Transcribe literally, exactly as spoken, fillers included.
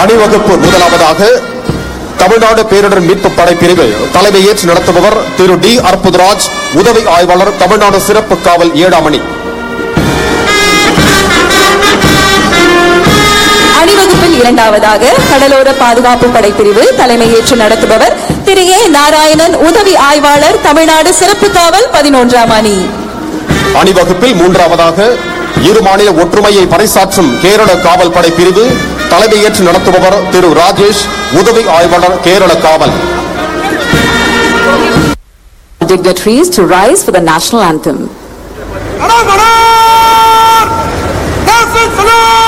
அணிவகுப்பு முதலாவதாக தமிழ்நாடு பேரிடர் மீட்பு படை பிரிவு தலைமை ஏற்று நடத்துபவர் திரு டி அற்புதராஜ், உதவி ஆய்வாளர் தமிழ்நாடு சிறப்பு காவல் ஏழாம் அணி. அணிவகுப்பில் இரண்டாவதாக கடலோர பாதுகாப்பு படைப்பிரிவு தலைமை ஏற்று நடத்துபவர் திரு ஏ நாராயணன், உதவி ஆய்வாளர் தமிழ்நாடு சிறப்பு காவல் பதினொன்றாம் அணி. அணிவகுப்பில் மூன்றாவதாக இரு மாநில ஒற்றுமையை பறைசாற்றும் கேரள காவல் படை பிரிவு தலைமை ஏற்று நடத்துபவர் திரு ராஜேஷ், உதவி ஆய்வாளர் கேரள காவல். Dignitaries to rise for the national anthem.